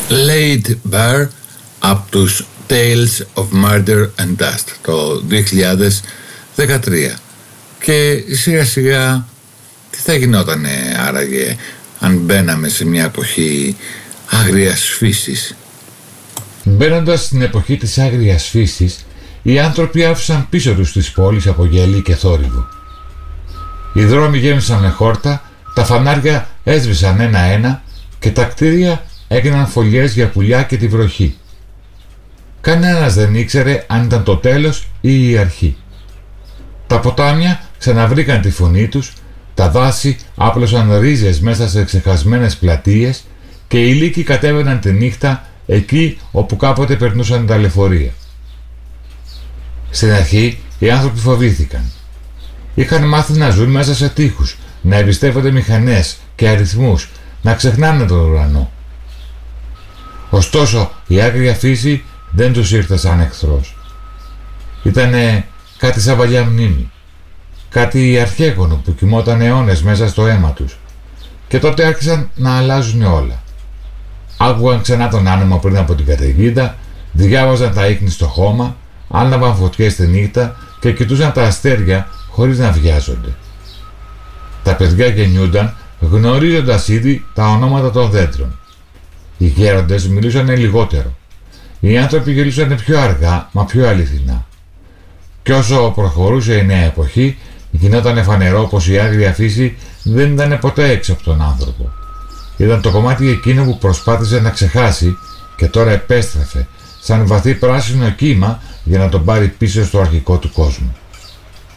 Laid Bare από τους Tales of Murder and Dust το 2013. Και σιγά σιγά τι θα γινότανε άραγε αν μπαίναμε σε μια εποχή άγριας φύσης? Μπαίνοντας στην εποχή της άγριας φύσης, οι άνθρωποι άφησαν πίσω τους τις πόλεις από γέλη και θόρυβο. Οι δρόμοι γέμισαν με χόρτα, τα φανάρια έσβησαν ένα-ένα και τα κτίρια έγιναν φωλιές για πουλιά και τη βροχή. Κανένας δεν ήξερε αν ήταν το τέλος ή η αρχή. Τα ποτάμια ξαναβρήκαν τη φωνή τους, τα δάση άπλωσαν ρίζες μέσα σε ξεχασμένες πλατείες και οι λύκοι κατέβαιναν τη νύχτα εκεί όπου κάποτε περνούσαν τα λεωφορεία. Στην αρχή οι άνθρωποι φοβήθηκαν. Είχαν μάθει να ζουν μέσα σε τείχους, να εμπιστεύονται μηχανές και αριθμούς, να ξεχνάνε τον ουρανό. Ωστόσο η άγρια φύση δεν τους ήρθε σαν εχθρός. Ήτανε κάτι σαν παλιά μνήμη, κάτι αρχαίγονο που κοιμόταν αιώνες μέσα στο αίμα τους. Και τότε άρχισαν να αλλάζουν όλα. Άκουγαν ξανά τον άνεμο πριν από την καταιγίδα, διάβαζαν τα ίχνη στο χώμα, άναβαν φωτιές τη νύχτα και κοιτούσαν τα αστέρια χωρίς να βιάζονται. Τα παιδιά γεννιούνταν γνωρίζοντας ήδη τα ονόματα των δέντρων. Οι γέροντες μιλούσαν λιγότερο. Οι άνθρωποι γελούσαν πιο αργά, μα πιο αληθινά. Κι όσο προχωρούσε η νέα εποχή, γινόταν φανερό πως η άγρια φύση δεν ήταν ποτέ έξω από τον άνθρωπο. Ήταν το κομμάτι εκείνο που προσπάθησε να ξεχάσει και τώρα επέστρεφε σαν βαθύ πράσινο κύμα για να τον πάρει πίσω στο αρχικό του κόσμο.